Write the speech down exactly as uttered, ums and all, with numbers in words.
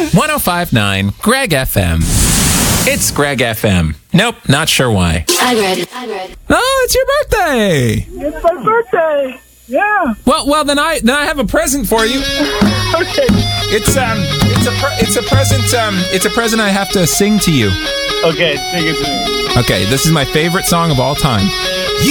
one oh five point nine Greg F M. It's Greg F M. Nope, not sure why. I read it. I read it. Oh, it's your birthday. It's my birthday. Yeah. Well, well, then I then I have a present for you. Okay. It's um, it's a pre- it's a present um, it's a present I have to sing to you. Okay, sing it to me. Okay, this is my favorite song of all time.